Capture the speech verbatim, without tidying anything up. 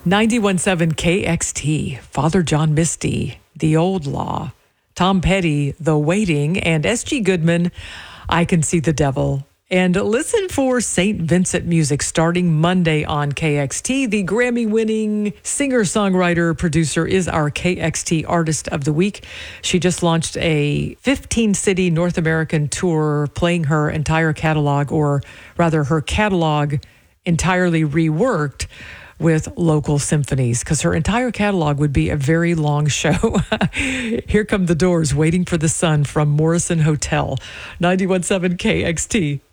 ninety-one point seven K X T, Father John Misty, The Old Law, Tom Petty, The Waiting, and S G Goodman, I Can See the Devil. And listen for Saint Vincent music starting Monday on K X T. The Grammy-winning singer-songwriter producer is our K X T Artist of the Week. She just launched a fifteen-city North American tour playing her entire catalog, or rather her catalog entirely reworked with local symphonies, because her entire catalog would be a very long show. Here come the Doors, Waiting for the Sun from Morrison Hotel. ninety-one point seven K X T.